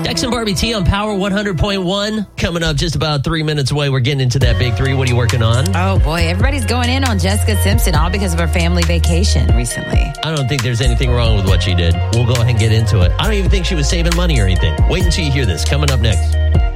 Dex and Barbie T on Power 100.1. Coming up just about 3 minutes away. We're getting into that big three. What are you working on? Oh, boy. Everybody's going in on Jessica Simpson, all because of her family vacation recently. I don't think there's anything wrong with what she did. We'll go ahead and get into it. I don't even think she was saving money or anything. Wait until you hear this. Coming up next.